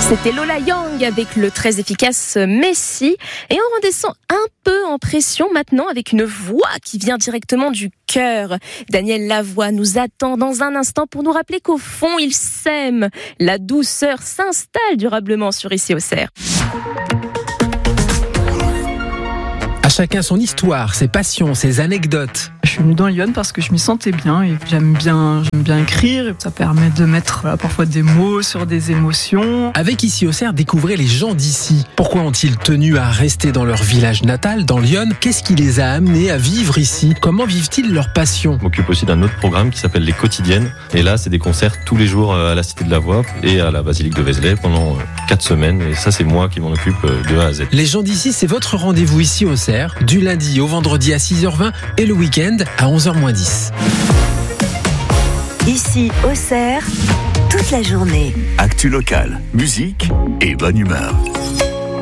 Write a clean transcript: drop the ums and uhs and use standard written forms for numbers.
C'était Lola Young avec le très efficace Messi. Et on redescend un peu en pression maintenant avec une voix qui vient directement du cœur. Daniel Lavoie nous attend dans un instant pour nous rappeler qu'au fond, il s'aime. La douceur s'installe durablement sur Ici Auxerre. À chacun son histoire, ses passions, ses anecdotes. Je suis venue dans Lyon parce que je m'y sentais bien et j'aime bien écrire. Ça permet de mettre parfois des mots sur des émotions. Avec Ici Auxerre, découvrez les gens d'ici. Pourquoi ont-ils tenu à rester dans leur village natal, dans Lyon ? Qu'est-ce qui les a amenés à vivre ici ? Comment vivent-ils leur passion ? Je m'occupe aussi d'un autre programme qui s'appelle Les Quotidiennes. Et là, c'est des concerts tous les jours à la Cité de la Voix et à la Basilique de Vézelay pendant 4 semaines. Et ça, c'est moi qui m'en occupe de A à Z. Les gens d'ici, c'est votre rendez-vous Ici Auxerre, du lundi au vendredi à 6h20 et le week-end à 11h-10. Ici Auxerre, toute la journée. Actu locale, musique et bonne humeur.